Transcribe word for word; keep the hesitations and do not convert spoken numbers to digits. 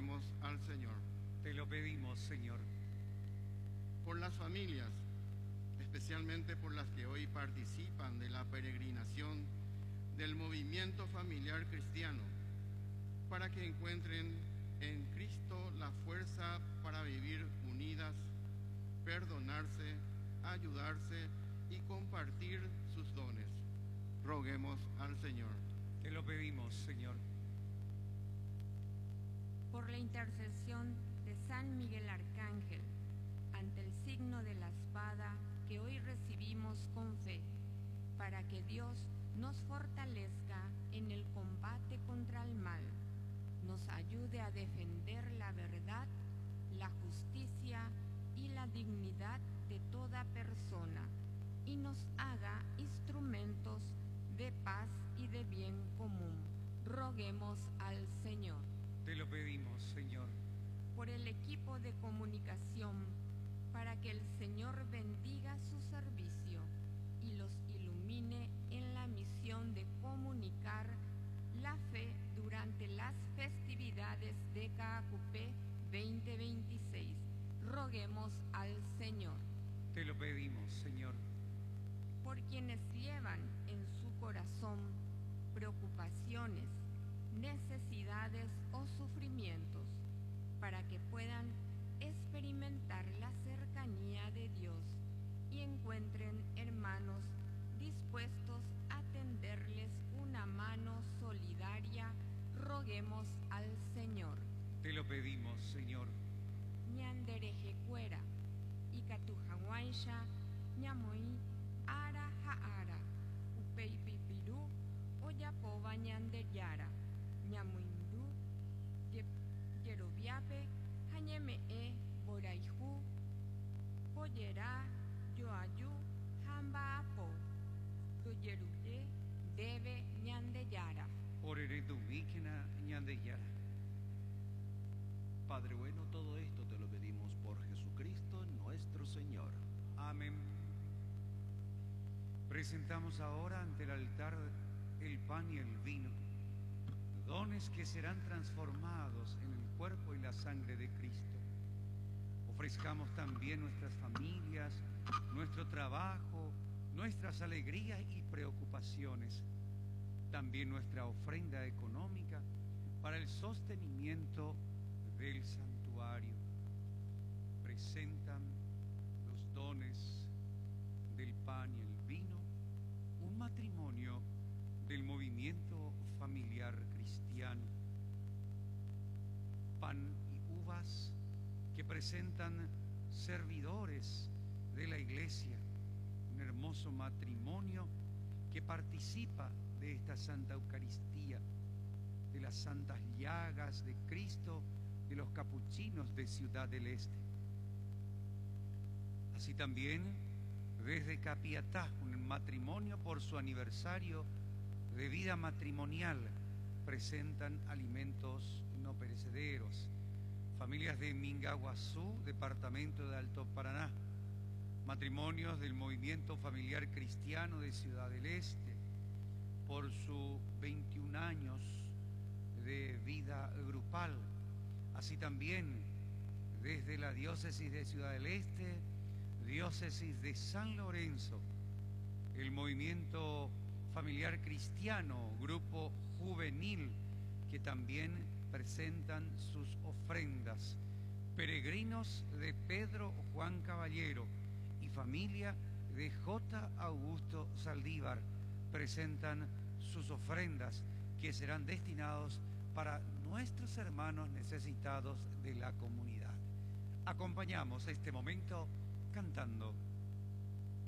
Roguemos al Señor. Te lo pedimos, Señor. Por las familias, especialmente por las que hoy participan de la peregrinación del movimiento familiar cristiano, para que encuentren en Cristo la fuerza para vivir unidas, perdonarse, ayudarse y compartir sus dones. Roguemos al Señor. Te lo pedimos, Señor. Por la intercesión de San Miguel Arcángel, ante el signo de la espada que hoy recibimos con fe, para que Dios nos fortalezca en el combate contra el mal, nos ayude a defender la verdad, la justicia y la dignidad de toda persona, y nos haga instrumentos de paz y de bien común. Roguemos al Señor. Te lo pedimos, Señor. Por el equipo de comunicación, para que el Señor bendiga su servicio y los ilumine en la misión de comunicar la fe durante las festividades de Caacupé veinte veintiséis. Roguemos al Señor. Te lo pedimos, Señor. Por quienes llevan en su corazón preocupaciones, necesidades o sufrimientos, para que puedan experimentar la cercanía de Dios y encuentren hermanos dispuestos a tenderles una mano solidaria, roguemos al Señor. Te lo pedimos, Señor. Ñanderejecuera, Icatujahuaysha, Ñamoí, Ara Jaara, Upeipipiru, Oyapoba Ñandeyara, Ñamuindú, Yerobiape, Jañemee, Boraijú, Poyerá, Yoayú, Jambaapo, Yoyeruye, Debe Ñandeyara. Oreredumíquena Ñandeyara. Padre bueno, todo esto te lo pedimos por Jesucristo nuestro Señor. Amén. Presentamos ahora ante el altar el pan y el vino, dones que serán transformados en el cuerpo y la sangre de Cristo. Ofrezcamos también nuestras familias, nuestro trabajo, nuestras alegrías y preocupaciones, también nuestra ofrenda económica para el sostenimiento del santuario. Presentan los dones del pan y el vino, un matrimonio del movimiento familiar cristiano. Pan y uvas que presentan servidores de la iglesia, un hermoso matrimonio que participa de esta Santa Eucaristía, de las santas llagas de Cristo, de los capuchinos de Ciudad del Este. Así también desde Capiatá, un matrimonio por su aniversario de vida matrimonial, presentan alimentos no perecederos. Familias de Mingaguazú, departamento de Alto Paraná, matrimonios del movimiento familiar cristiano de Ciudad del Este, por sus veintiún años de vida grupal. Así también desde la diócesis de Ciudad del Este, diócesis de San Lorenzo, el movimiento familiar cristiano, grupo juvenil, que también presentan sus ofrendas. Peregrinos de Pedro Juan Caballero y familia de J. Augusto Saldívar presentan sus ofrendas, que serán destinados para nuestros hermanos necesitados de la comunidad. Acompañamos este momento cantando